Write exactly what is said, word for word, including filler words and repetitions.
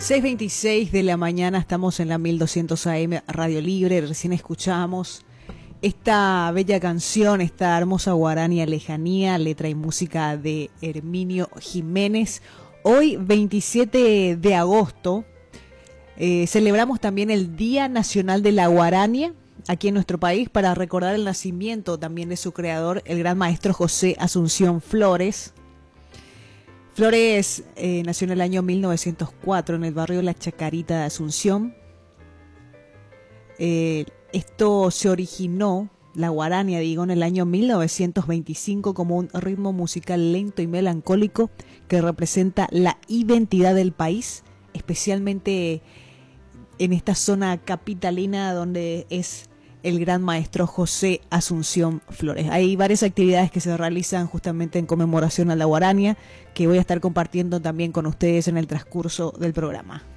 seis veintiséis de la mañana, estamos en la mil doscientos A M Radio Libre. Recién escuchamos esta bella canción, esta hermosa guarania Lejanía, letra y música de Herminio Jiménez. Hoy, veintisiete de agosto, eh, celebramos también el Día Nacional de la Guarania aquí en nuestro país para recordar el nacimiento también de su creador, el gran maestro José Asunción Flores. Flores eh, nació en el año mil novecientos cuatro en el barrio La Chacarita de Asunción. Eh, esto se originó, la guarania digo, en el año mil novecientos veinticinco como un ritmo musical lento y melancólico que representa la identidad del país, especialmente en esta zona capitalina donde es el gran maestro José Asunción Flores. Hay varias actividades que se realizan justamente en conmemoración a la guarania que voy a estar compartiendo también con ustedes en el transcurso del programa.